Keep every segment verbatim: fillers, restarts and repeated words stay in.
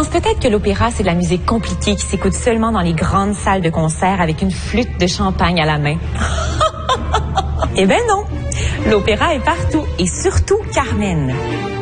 penses peut-être que l'opéra, c'est de la musique compliquée qui s'écoute seulement dans les grandes salles de concert avec une flûte de champagne à la main. Eh ben non! L'opéra est partout, et surtout Carmen.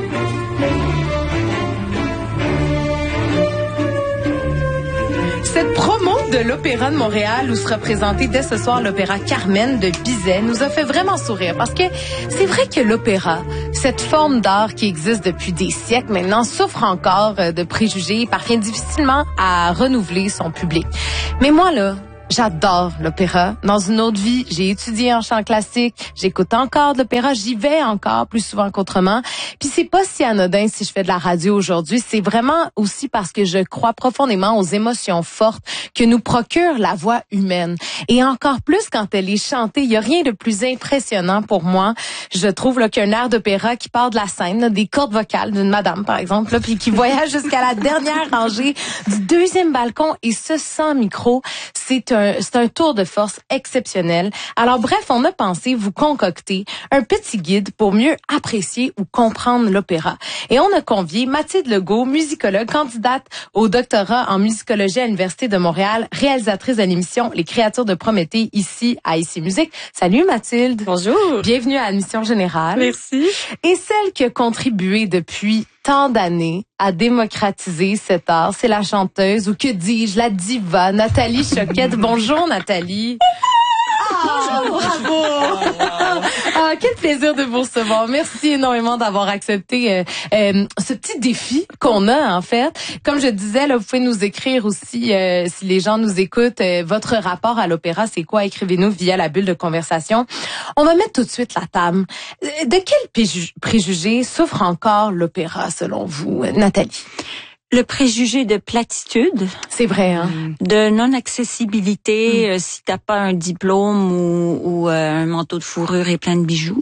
Cette promo de l'Opéra de Montréal, où sera présenté dès ce soir l'opéra Carmen de Bizet, nous a fait vraiment sourire parce que c'est vrai que l'opéra, cette forme d'art qui existe depuis des siècles maintenant, souffre encore de préjugés et parvient difficilement à renouveler son public. Mais moi, là, j'adore l'opéra. Dans une autre vie, j'ai étudié en chant classique, j'écoute encore de l'opéra, j'y vais encore plus souvent qu'autrement. Puis c'est pas si anodin si je fais de la radio aujourd'hui, c'est vraiment aussi parce que je crois profondément aux émotions fortes que nous procure la voix humaine. Et encore plus quand elle est chantée, il y a rien de plus impressionnant pour moi. Je trouve là qu'un air d'opéra qui part de la scène, là, des cordes vocales d'une madame par exemple, là, puis qui voyage jusqu'à la dernière rangée du deuxième balcon et ce sans micro, c'est un C'est un tour de force exceptionnel. Alors bref, on a pensé vous concocter un petit guide pour mieux apprécier ou comprendre l'opéra. Et on a convié Mathilde Legault, musicologue, candidate au doctorat en musicologie à l'Université de Montréal, réalisatrice de l'émission Les Créatures de Prométhée ici à Ici Musique. Salut Mathilde. Bonjour. Bienvenue à Admission Générale. Merci. Et celle qui a contribué depuis tant d'années à démocratiser cet art, c'est la chanteuse, ou que dis-je, la diva, Nathalie Choquette. Bonjour Nathalie. Ah, bravo! Ah, quel plaisir de vous recevoir. Merci énormément d'avoir accepté euh, euh, ce petit défi qu'on a, en fait. Comme je disais, là, vous pouvez nous écrire aussi, euh, si les gens nous écoutent, euh, votre rapport à l'opéra, c'est quoi? Écrivez-nous via la bulle de conversation. On va mettre tout de suite la table. De quel préjugé souffre encore l'opéra, selon vous, Nathalie? Le préjugé de platitude. C'est vrai, hein? De non-accessibilité, mm. euh, si t'as pas un diplôme ou, ou euh, un manteau de fourrure et plein de bijoux.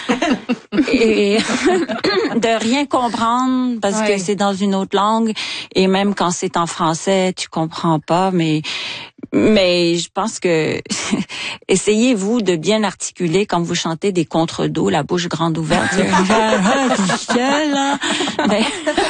Et de rien comprendre parce ouais. que c'est dans une autre langue. Et même quand c'est en français, tu comprends pas, mais... Mais je pense que essayez-vous de bien articuler quand vous chantez des contre-dos, la bouche grande ouverte. mais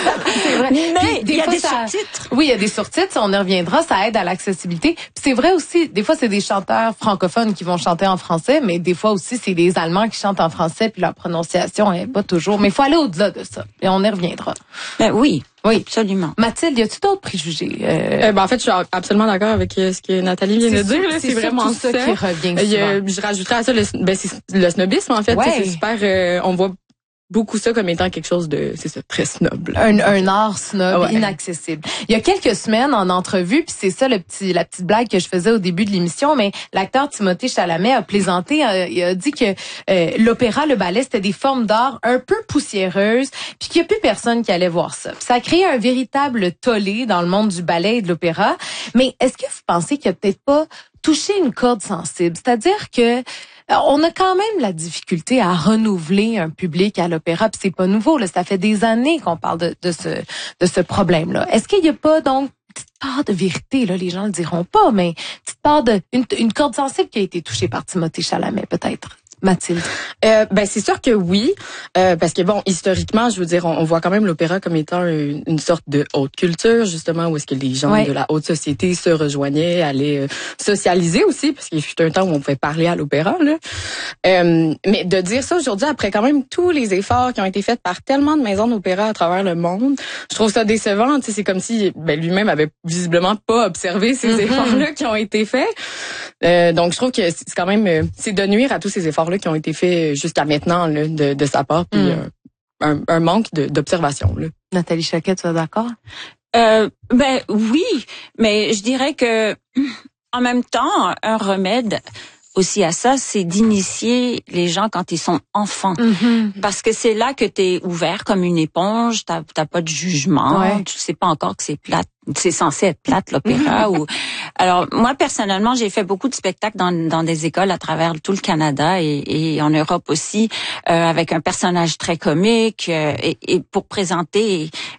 mais il y a des ça, surtitres. Oui, il y a des surtitres, on y reviendra, ça aide à l'accessibilité. Puis c'est vrai aussi, des fois c'est des chanteurs francophones qui vont chanter en français, mais des fois aussi c'est des Allemands qui chantent en français puis leur prononciation est pas toujours. Mais il faut aller au-delà de ça et on y reviendra. Ben oui. Oui, absolument. Mathilde, y a-tu d'autres préjugés? Euh... Euh, ben, en fait, je suis absolument d'accord avec euh, ce que Nathalie vient de dire. Là, c'est, c'est vraiment ça, ça qui revient euh, je rajouterais à ça le, ben, c'est le snobisme, en fait. Ouais. C'est super... Euh, on voit beaucoup ça comme étant quelque chose de, c'est ça, très snob. Là. Un, un art snob, ouais. inaccessible. Il y a quelques semaines, en entrevue, puis c'est ça le petit, la petite blague que je faisais au début de l'émission, mais l'acteur Timothée Chalamet a plaisanté, euh, il a dit que euh, l'opéra, le ballet, c'était des formes d'art un peu poussiéreuses, puis qu'il n'y a plus personne qui allait voir ça. Puis ça a créé un véritable tollé dans le monde du ballet et de l'opéra. Mais est-ce que vous pensez qu'il n'y a peut-être pas touché une corde sensible? C'est-à-dire que on a quand même la difficulté à renouveler un public à l'opéra, puis c'est pas nouveau, là, ça fait des années qu'on parle de, de ce de ce problème-là. Est-ce qu'il y a pas donc une petite part de vérité, là, les gens le diront pas, mais une petite part de une, une corde sensible qui a été touchée par Timothée Chalamet, peut-être? Mathilde. Euh, ben c'est sûr que oui, euh, parce que bon, historiquement, je veux dire, on, on voit quand même l'opéra comme étant une, une sorte de haute culture, justement, où est-ce que les gens ouais. de la haute société se rejoignaient, allaient euh, socialiser aussi, parce qu'il fut un temps où on pouvait parler à l'opéra, là. Euh, mais de dire ça aujourd'hui, après quand même tous les efforts qui ont été faits par tellement de maisons d'opéra à travers le monde, je trouve ça décevant. Tu sais, c'est comme si ben, lui-même avait visiblement pas observé ces mm-hmm. efforts-là qui ont été faits. Euh, donc, je trouve que c'est quand même, euh, c'est de nuire à tous ces efforts-là qui ont été faits jusqu'à maintenant là, de, de sa part, puis mm. euh, un, un manque de, d'observation. Là. Nathalie Choquette, tu es d'accord? Euh, ben oui, mais je dirais que en même temps, un remède aussi à ça, c'est d'initier les gens quand ils sont enfants. Mm-hmm. Parce que c'est là que t'es ouvert comme une éponge, t'as, t'as pas de jugement, ouais. tu sais pas encore que c'est plate. C'est censé être plate, l'opéra. ou Alors, moi, personnellement, j'ai fait beaucoup de spectacles dans, dans des écoles à travers tout le Canada et, et en Europe aussi, euh, avec un personnage très comique euh, et, et pour présenter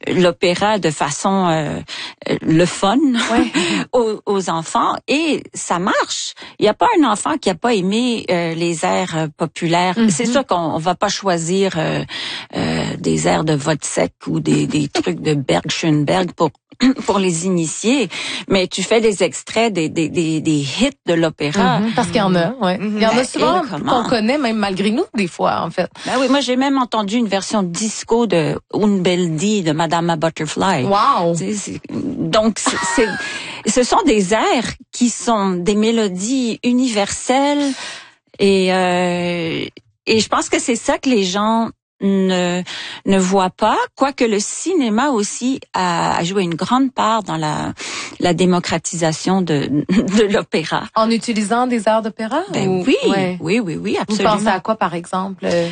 l'opéra de façon euh, le fun ouais. aux, aux enfants, et ça marche. Il n'y a pas un enfant qui a pas aimé euh, les airs populaires. Mm-hmm. C'est sûr qu'on on va pas choisir euh, euh, des airs de Wozzeck ou des, des trucs de Berg Schönberg pour pour les initier, mais tu fais des extraits des des des, des hits de l'opéra. Mm-hmm. Parce qu'il y en a, ouais. Mm-hmm. Il y en a souvent qu'on connaît même malgré nous des fois en fait. Ben oui, moi j'ai même entendu une version disco de Un bel dì de Madama Butterfly. Wow. C'est, c'est, donc c'est, c'est ce sont des airs qui sont des mélodies universelles et euh, et je pense que c'est ça que les gens ne ne voit pas, quoique le cinéma aussi a, a joué une grande part dans la la démocratisation de de l'opéra. En utilisant des airs d'opéra? Ben ou... oui, ouais. oui, oui, oui, absolument. Vous pensez à quoi par exemple?